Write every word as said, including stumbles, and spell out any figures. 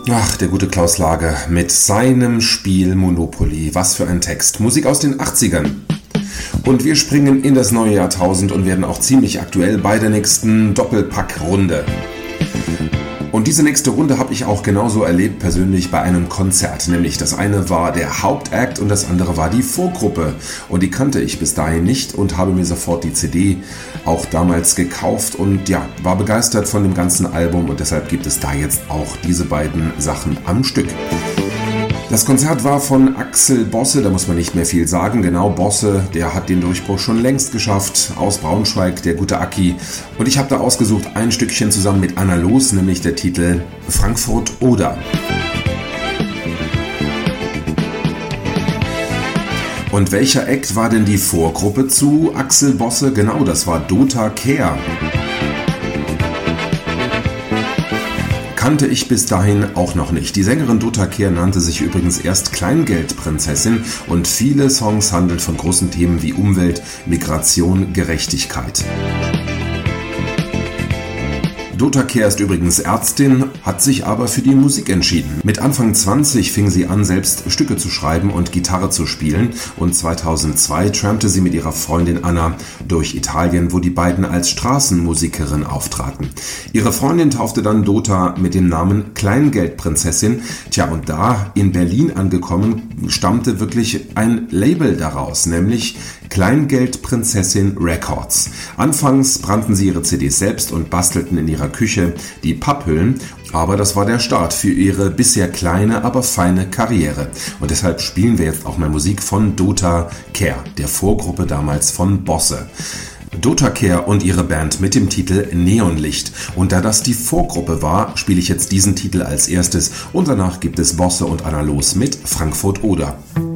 Ach, der gute Klaus Lage mit seinem Spiel Monopoly. Was für ein Text. Musik aus den achtzigern. Und wir springen in das neue Jahrtausend und werden auch ziemlich aktuell bei der nächsten Doppelpack-Runde. Und diese nächste Runde habe ich auch genauso erlebt persönlich bei einem Konzert. Nämlich das eine war der Hauptakt und das andere war die Vorgruppe. Und die kannte ich bis dahin nicht und habe mir sofort die C D auch damals gekauft und ja, war begeistert von dem ganzen Album und deshalb gibt es da jetzt auch diese beiden Sachen am Stück. Das Konzert war von Axel Bosse, da muss man nicht mehr viel sagen. Genau, Bosse, der hat den Durchbruch schon längst geschafft. Aus Braunschweig, der gute Aki. Und ich habe da ausgesucht ein Stückchen zusammen mit Anna Loos, nämlich der Titel Frankfurt Oder. Und welcher Act war denn die Vorgruppe zu Axel Bosse? Genau, das war Dota Kehr. Kannte ich bis dahin auch noch nicht. Die Sängerin Dota Kehr nannte sich übrigens erst Kleingeldprinzessin und viele Songs handeln von großen Themen wie Umwelt, Migration, Gerechtigkeit. Dota Kehr ist übrigens Ärztin, hat sich aber für die Musik entschieden. Mit Anfang zwanzig fing sie an, selbst Stücke zu schreiben und Gitarre zu spielen und zweitausendzwei trampte sie mit ihrer Freundin Anna durch Italien, wo die beiden als Straßenmusikerin auftraten. Ihre Freundin taufte dann Dota mit dem Namen Kleingeldprinzessin. Tja, und da in Berlin angekommen, stammte wirklich ein Label daraus, nämlich Kleingeldprinzessin Records. Anfangs brannten sie ihre C Ds selbst und bastelten in ihrer Küche die Papphüllen, aber das war der Start für ihre bisher kleine, aber feine Karriere. Und deshalb spielen wir jetzt auch mal Musik von Dota Kehr, der Vorgruppe damals von Bosse. Dota Kehr und ihre Band mit dem Titel Neonlicht. Und da das die Vorgruppe war, spiele ich jetzt diesen Titel als erstes und danach gibt es Bosse und Anna Loos mit Frankfurt Oder.